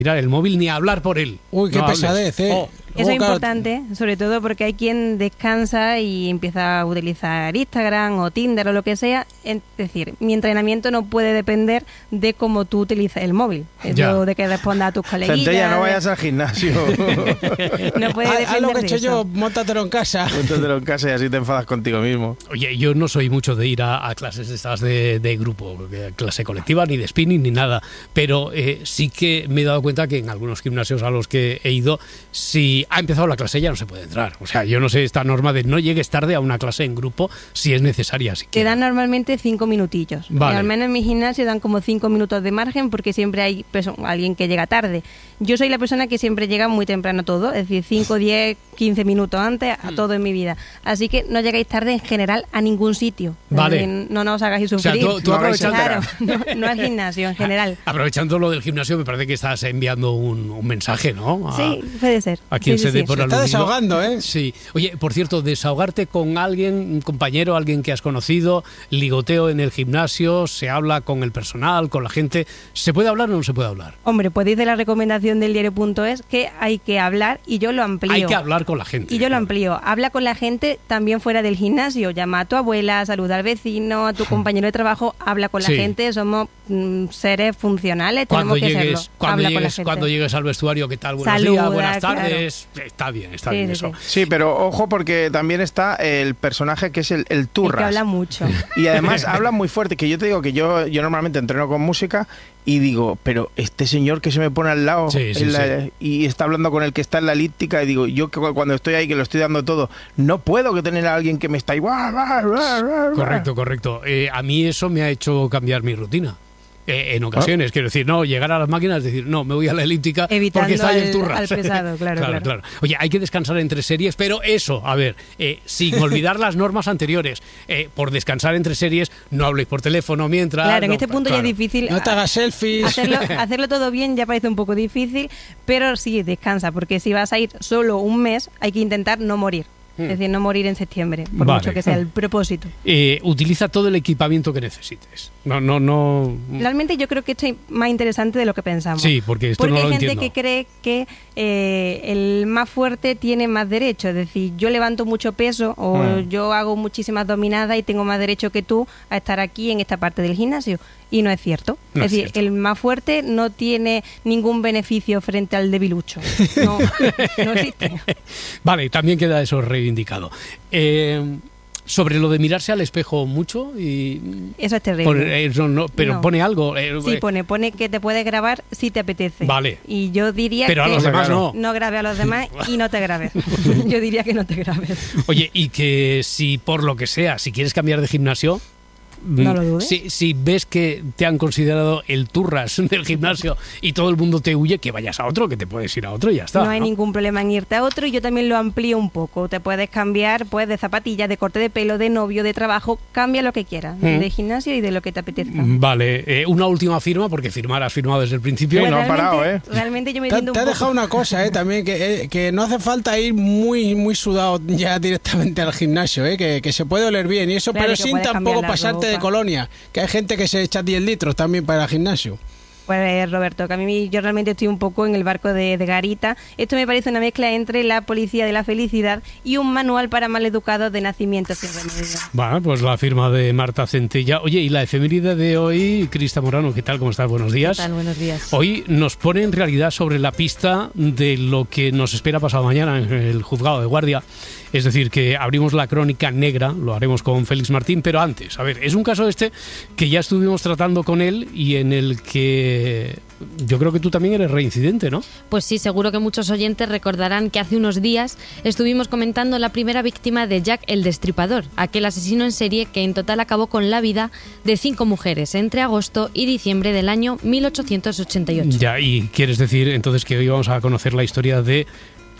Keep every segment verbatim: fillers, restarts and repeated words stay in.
mirar el móvil ni hablar por él. Uy, qué no pesadez, ¿eh? Oh. Eso es importante, sobre todo porque hay quien descansa y empieza a utilizar Instagram o Tinder o lo que sea. Es decir, mi entrenamiento no puede depender de cómo tú utilizas el móvil. Eso de que responda a tus coleguillas. Centella, no vayas al gimnasio. No puede depender Haz lo que he de hecho eso. yo, móntatelo en casa. Móntatelo en casa y así te enfadas contigo mismo. Oye, yo no soy mucho de ir a, a clases estas de, de grupo, clase colectiva, ni de spinning, ni nada. Pero eh, sí que me he dado cuenta que en algunos gimnasios a los que he ido, si ha empezado la clase ya no se puede entrar. O sea, yo no sé esta norma de no llegues tarde a una clase en grupo si es necesaria. Si Te dan normalmente cinco minutillos. Vale. Y al menos en mi gimnasio dan como cinco minutos de margen porque siempre hay perso- alguien que llega tarde. Yo soy la persona que siempre llega muy temprano a todo, es decir, cinco, diez, quince minutos antes a todo en mi vida. Así que no llegáis tarde en general a ningún sitio. Vale. Es decir, no nos hagáis O sea, sufrir. tú, tú No aprovechando, Claro, no, no al gimnasio en general. aprovechando lo del gimnasio, me parece que estás enviando un, un mensaje, ¿no? A, Sí, puede ser. a quien Sí, se sí, dé sí. por Se está aludido. desahogando, ¿eh? Sí. Oye, por cierto, desahogarte con alguien, un compañero, alguien que has conocido, ligoteo en el gimnasio, se habla con el personal, con la gente. ¿Se puede hablar o no se puede hablar? Hombre, pues dice la recomendación del diario punto es que hay que hablar y yo lo amplío. Hay que hablar con la gente. Y yo lo amplío. Habla con la gente también fuera del gimnasio. Llama a tu abuela, saluda al vecino, a tu compañero de trabajo. Habla con la Sí. gente. Somos mm, seres funcionales. Cuando tenemos que llegues, serlo. cuando, Habla con la llegues, gente. cuando llegues al vestuario, ¿qué tal? Buenos Saluda, días, buenas claro. tardes. Está bien, está Sí, bien sí, eso. sí. Sí, pero ojo porque también está el personaje que es el, el El turras. que habla mucho. Y además habla muy fuerte, que yo te digo que yo, yo normalmente entreno con música y digo, pero este señor que se me pone al lado Sí, sí, en la- sí. y está hablando con el que está en la elíptica y digo, yo que cuando estoy ahí que lo estoy dando todo, no puedo que tener a alguien que me está ahí. Correcto, correcto. Eh, a mí eso me ha hecho cambiar mi rutina. Eh, en ocasiones, quiero decir, no, llegar a las máquinas, decir, no, me voy a la elíptica Evitando porque está ahí el al- turras. al pesado, claro, claro. Oye, hay que descansar entre series, pero eso, a ver, eh, sin olvidar las normas anteriores, eh, por descansar entre series, no habléis por teléfono mientras... Claro, en no, este punto claro. ya es difícil. No te hagas selfies. Hacerlo, hacerlo todo bien ya parece un poco difícil, pero sí, descansa, porque si vas a ir solo un mes, hay que intentar no morir. Es decir, no morir en septiembre, por Vale. mucho que sea el propósito. Eh, utiliza todo el equipamiento que necesites. No, no, no... Realmente yo creo que esto es más interesante de lo que pensamos. Sí, porque esto Porque no hay lo gente entiendo. que cree que eh, el más fuerte tiene más derecho. Es decir, yo levanto mucho peso o Mm. yo hago muchísimas dominadas y tengo más derecho que tú a estar aquí en esta parte del gimnasio. Y no es cierto. No es es decir, cierto. el más fuerte no tiene ningún beneficio frente al debilucho. No, no existe. Vale, también queda eso reivindicado. Eh, sobre lo de mirarse al espejo mucho y... Eso es terrible. Pone- eh, no, no, pero No. pone algo. eh, Sí, eh, pone, pone que te puedes grabar si te apetece. Vale. Y yo diría pero a que los demás no. no grabe a los demás y no te grabes. Yo diría que no te grabes. Oye, y que si por lo que sea, si quieres cambiar de gimnasio... No mm, lo dudes. Si, si ves que te han considerado el turras del gimnasio y todo el mundo te huye, que vayas a otro, que te puedes ir a otro y ya está. No hay ¿no? ningún problema en irte a otro y yo también lo amplío un poco. Te puedes cambiar pues de zapatillas, de corte de pelo, de novio, de trabajo, cambia lo que quieras, Mm. de gimnasio y de lo que te apetezca. Vale, eh, una última firma, porque firmar has firmado desde el principio. Sí, Pues no ha realmente- parado, ¿eh? Realmente yo me Te, siento te un ha poco... dejado una cosa, ¿eh? También, que, eh, que no hace falta ir muy muy sudado ya directamente al gimnasio, ¿eh? Que, que se puede oler bien y eso, Claro, pero que sin puedes tampoco cambiar la pasarte de ropa. colonia, que hay gente que se echa diez litros también para ir al gimnasio. Pues Roberto, que a mí yo realmente estoy un poco en el barco de, de Garita. Esto me parece una mezcla entre la policía de la felicidad y un manual para maleducados de nacimiento sin remedio. Bueno, pues la firma de Marta Centella. Oye, y la efeméride de hoy, Crista Morano, ¿qué tal? ¿Cómo estás? Buenos días. ¿Qué tal? Buenos días. Hoy nos pone en realidad sobre la pista de lo que nos espera pasado mañana en el juzgado de guardia. Es decir, que abrimos la crónica negra, lo haremos con Félix Martín, pero antes, a ver, es un caso este que ya estuvimos tratando con él y en el que yo creo que tú también eres reincidente, ¿no? Pues sí, seguro que muchos oyentes recordarán que hace unos días estuvimos comentando la primera víctima de Jack el Destripador, aquel asesino en serie que en total acabó con la vida de cinco mujeres entre agosto y diciembre del año mil ochocientos ochenta y ocho. Ya, y quieres decir entonces que hoy vamos a conocer la historia de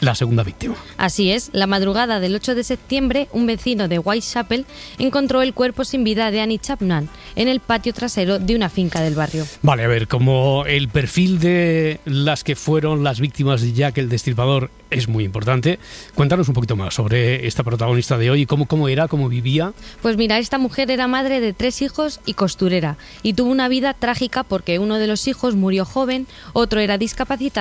la segunda víctima. Así es, la madrugada del ocho de septiembre, un vecino de Whitechapel encontró el cuerpo sin vida de Annie Chapman en el patio trasero de una finca del barrio. Vale, a ver, como el perfil de las que fueron las víctimas de Jack el Destripador es muy importante, cuéntanos un poquito más sobre esta protagonista de hoy, cómo, cómo era, cómo vivía. Pues mira, esta mujer era madre de tres hijos y costurera, y tuvo una vida trágica porque uno de los hijos murió joven, otro era discapacitado